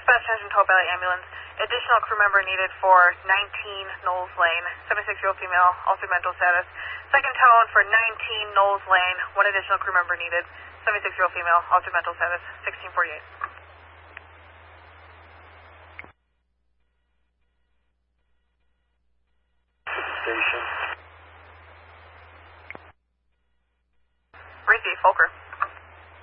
Dispatch attention 12 Valley Ambulance. Additional crew member needed for 19 Knowles Lane. 76-year-old female, also mental status. Second tone for 19 Knowles Lane. One additional crew member needed. 76-year-old female, also mental status. 1648. Station. Receive, Volker.